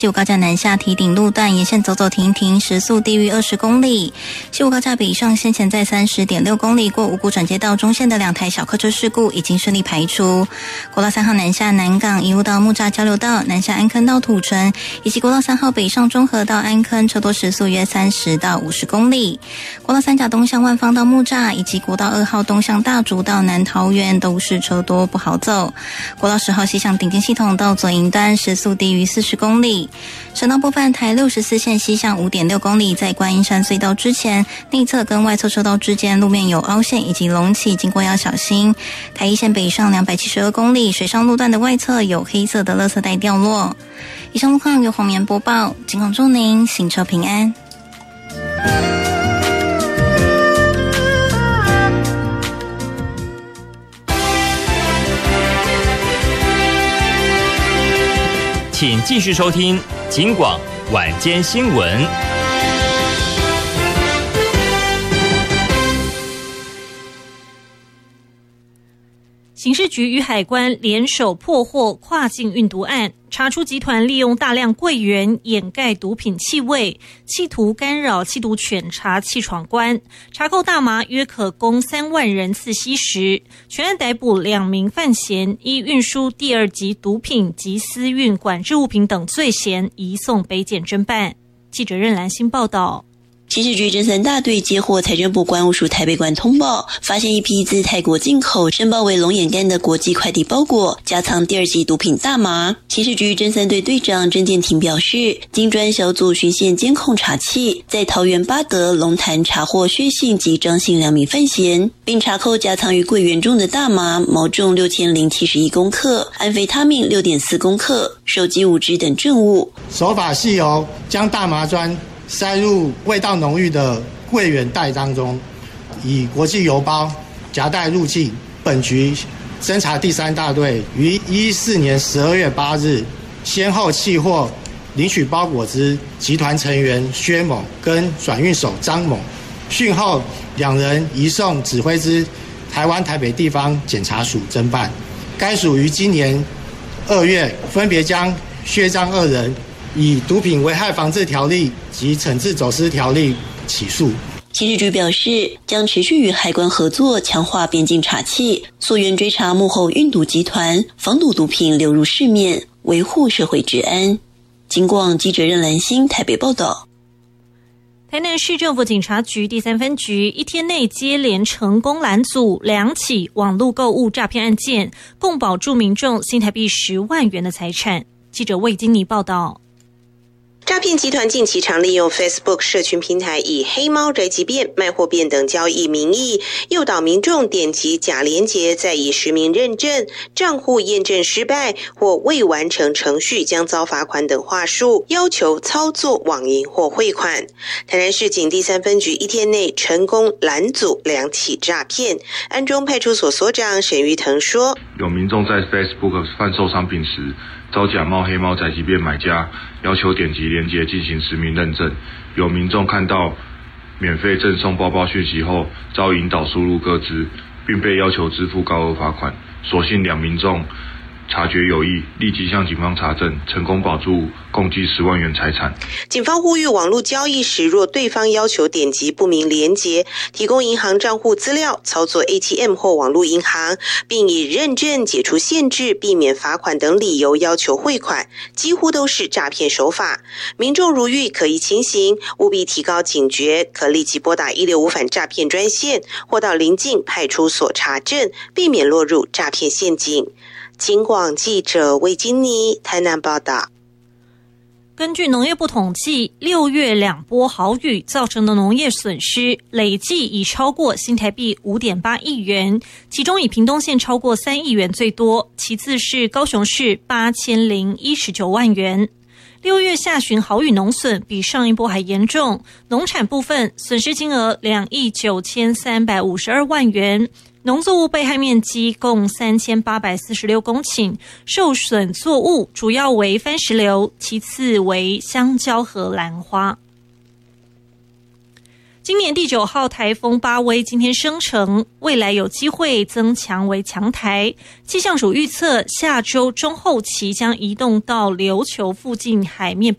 西武高架南下堤顶路段沿线走走停停，时速低于20公里。西武高架北上先前在 30.6 公里过五股转接道中线的2台小客车事故已经顺利排除。国道3号南下南港一路到木栅交流道，南下安坑到土城，以及国道3号北上中和到安坑，车多时速约30到50公里。国道3甲东向万芳到木栅，以及国道2号东向大竹到南桃园都是车多不好走。国道10号西向顶尖系统到左营端，时速低于40公里。省道部分，台64线西向 5.6 公里，在观音山隧道之前，内侧跟外侧车道之间路面有凹陷以及隆起，经过要小心。台一线北上272公里，水上路段的外侧有黑色的垃圾袋掉落。以上路况由黄棉播报，尽管祝您行车平安。 请继续收听警广晚间新闻。 刑事局与海关联手破获跨境运毒案，查出集团利用大量柜员掩盖毒品气味，企图干扰缉毒犬查缉闯关，查扣大麻约可供3万人次吸食。全案逮捕2名犯嫌，依运输第2级毒品及私运管制物品等罪嫌，移送北检侦办。记者任兰心报道。 刑事局侦三大队接获财政部关务署台北馆通报，发现一批自泰国进口申报为龙眼干的国际快递包裹，夹藏第2级毒品大麻。刑事局侦三队队长郑建庭表示，经专小组循线监控查缉，在桃园八德、龙潭查获薛姓及张姓2名犯嫌，并查扣夹藏于柜员中的大麻毛重6071公克，安非他命6.4公克，手机5支等证物。 手法细由将大麻砖塞入味道浓郁的柜员袋当中，以国际邮包夹带入境。本局侦查第3大队于2014年12月8日，先后缉获领取包裹之集团成员薛某跟转运手张某，讯后2人移送指挥之台湾台北地方检察署侦办。该署于今年2月分别将薛张2人以毒品危害防治条例及惩治走私条例起诉。 刑事局表示，将持续与海关合作，强化边境查缉，溯源追查幕后运毒集团，防堵毒品流入市面，维护社会治安。警广记者任兰心台北报道。 台南市政府警察局第3分局一天内接连成功拦阻2起网络购物诈骗案件，共保住民众新台币10万元的财产。记者魏金妮报道。 诈骗集团近期常利用 Facebook 社群平台，以黑猫宅急便、卖货便等交易名义，诱导民众点击假连结，再以实名认证、账户验证失败或未完成程序将遭罚款等话术，要求操作网银或汇款。台南市警第3分局一天内成功拦阻2起诈骗。安中派出所所长沈玉腾说， 有民众在 Facebook 贩售商品时，遭假冒黑猫宅急便买家要求点击连结进行实名认证，有民众看到免费赠送包包讯息后，遭引导输入个资，并被要求支付高额罚款。所幸2民众察觉有异，立即向警方查证，成功保住共计10万元财产。 警方呼吁网络交易时，若对方要求点击不明连结，提供银行账户资料、操作 ATM 或网络银行，并以认证、解除限制、避免罚款等理由要求汇款，几乎都是诈骗手法。民众如遇可疑情形，务必提高警觉，可立即拨打165反诈骗专线，或到邻近派出所查证，避免落入诈骗陷阱。警广记者魏金妮台南报道。 根据农业部统计，6月2波豪雨造成的农业损失累计已超过新台币 5.8 亿元，其中以屏东县超过3亿元最多，其次是高雄市8019万元。6月下旬豪雨农损比上一波还严重，农产部分损失金额2亿9352万元，农作物被害面积共3846公顷，受损作物主要为番石榴，其次为香蕉和兰花。今年第9号台风巴威今天生成，未来有机会增强为强台。气象署预测，下周中后期将移动到琉球附近海面